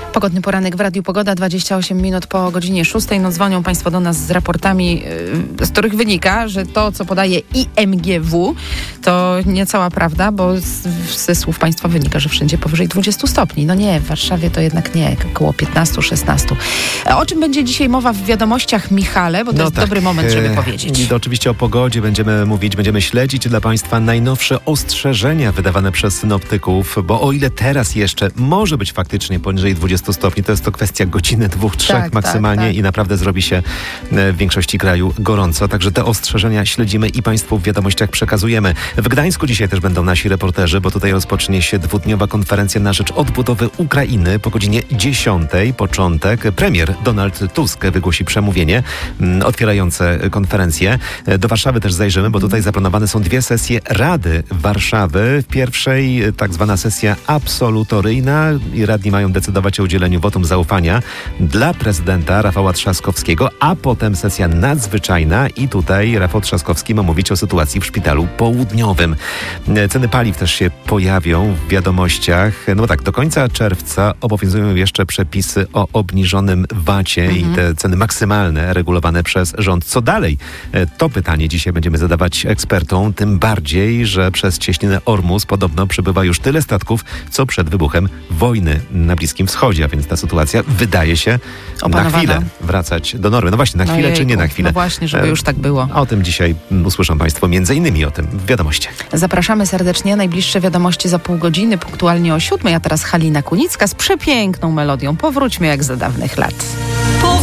Pogodny poranek w Radiu Pogoda, 28 minut po godzinie 6. No dzwonią Państwo do nas z raportami, z których wynika, że to, co podaje IMGW, to nie cała prawda, bo ze słów Państwa wynika, że wszędzie powyżej 20 stopni. No nie, w Warszawie to jednak nie, około 15-16. O czym będzie dzisiaj mowa w wiadomościach, Michale? Bo to jest dobry moment, żeby powiedzieć. To oczywiście o pogodzie będziemy mówić, będziemy śledzić dla Państwa najnowsze ostrzeżenia wydawane przez synoptyków, bo o ile teraz jeszcze może być faktycznie poniżej 20 stopni, to jest to kwestia godziny, 2-3 maksymalnie i naprawdę zrobi się w większości kraju gorąco. Także te ostrzeżenia śledzimy i Państwu w wiadomościach przekazujemy. W Gdańsku dzisiaj też będą nasi reporterzy, bo tutaj rozpocznie się dwudniowa konferencja na rzecz odbudowy Ukrainy. Po godzinie 10 początek. Premier Donald Tusk wygłosi przemówienie otwierające konferencję. Do Warszawy też zajrzymy, bo tutaj zaplanowane są 2 sesje Rady Warszawy. W pierwszej tak zwana sesja absolutoryjna i radni mają decydować o udzieleniu wotum zaufania dla prezydenta Rafała Trzaskowskiego, a potem sesja nadzwyczajna i tutaj Rafał Trzaskowski ma mówić o sytuacji w szpitalu południowym. Ceny paliw też się pojawią w wiadomościach. No tak, do końca czerwca obowiązują jeszcze przepisy o obniżonym VAT-cie i te ceny maksymalne regulowane przez rząd. Co dalej? To pytanie dzisiaj będziemy zadawać ekspertom, tym bardziej, że przez cieśninę Ormus podobno przybywa już tyle statków, co przed wybuchem wojny na Bliskim Wschodzie, a więc ta sytuacja wydaje się opanowana. Na chwilę wracać do normy. No właśnie, na chwilę czy nie na chwilę? No właśnie, żeby już tak było. O tym dzisiaj usłyszą Państwo między innymi o tym w wiadomościach. Zapraszamy serdecznie. Najbliższe wiadomości za pół godziny, punktualnie o 7. A teraz Halina Kunicka z przepiękną melodią. Powróćmy jak za dawnych lat.